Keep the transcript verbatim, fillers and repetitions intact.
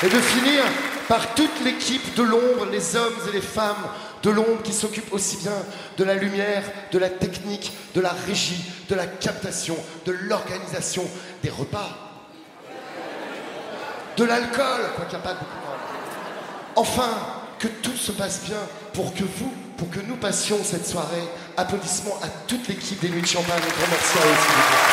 Et de finir par toute l'équipe de l'ombre, les hommes et les femmes de l'ombre qui s'occupent aussi bien de la lumière, de la technique, de la régie, de la captation, de l'organisation des repas, de l'alcool, quoi qu'il n'y a pas beaucoup. Enfin, que tout se passe bien pour que vous, pour que nous passions cette soirée. Applaudissements à toute l'équipe des Nuits de Champagne. Un grand merci à eux, s'il vous plaît.